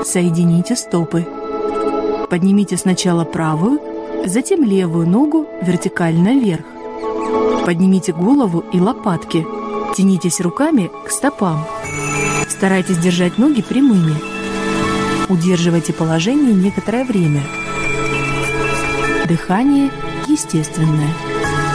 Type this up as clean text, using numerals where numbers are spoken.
Соедините стопы. Поднимите сначала правую, затем левую ногу вертикально вверх. Поднимите голову и лопатки. Тянитесь руками к стопам. Старайтесь держать ноги прямыми. Удерживайте положение некоторое время. Дыхание естественное.